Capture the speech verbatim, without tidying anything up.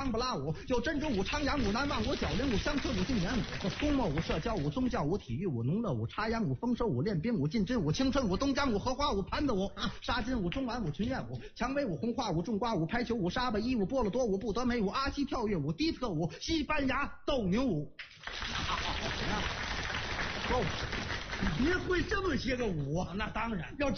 桑布拉舞，有珍珠舞、昌阳舞、南望舞、角铃舞、乡村舞、竞演舞、公模舞、社交舞、宗教舞、体育舞、农乐舞、插秧舞、丰收舞、练兵舞、进针舞、青春舞、东江舞、荷花舞、盘子舞、沙金舞、中晚舞、群燕舞、蔷薇舞、红花舞、种瓜舞、排球舞、沙巴伊舞、波罗多舞、布德梅舞、阿西跳跃舞、迪特舞、西班牙斗牛舞。 说你会这么些个舞啊？ 那当然， 要